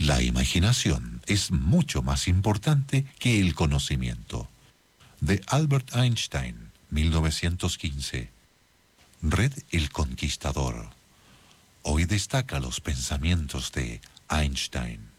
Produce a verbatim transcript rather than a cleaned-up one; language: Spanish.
La imaginación es mucho más importante que el conocimiento. De Albert Einstein, mil novecientos quince. Red El Conquistador. Hoy destaca los pensamientos de Einstein.